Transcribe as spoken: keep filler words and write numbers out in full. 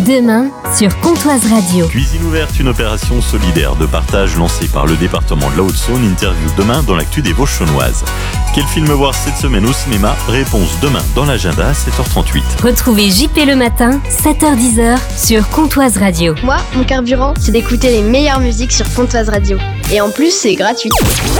Demain sur Comtoise Radio. Cuisine ouverte, une opération solidaire de partage lancée par le département de la Haute-Saône. Interview demain dans l'actu des Vosges-Chaunoises. Quel film voir cette semaine au cinéma? Réponse demain dans l'agenda à sept heures trente-huit. Retrouvez J P le matin, sept heures dix sur Comtoise Radio. Moi, mon carburant, c'est d'écouter les meilleures musiques sur Comtoise Radio. Et en plus, c'est gratuit.